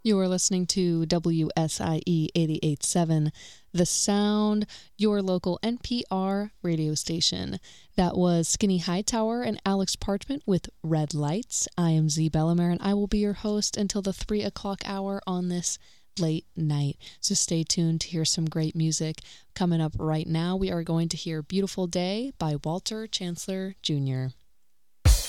You are listening to WSIE 88.7, The Sound, your local NPR radio station. That was Skinny Hightower and Alex Parchment with Red Lights. I am Z Bellamere, and I will be your host until the 3 o'clock hour on this late night. So stay tuned to hear some great music. Coming up right now, we are going to hear Beautiful Day by Walter Chancellor Jr.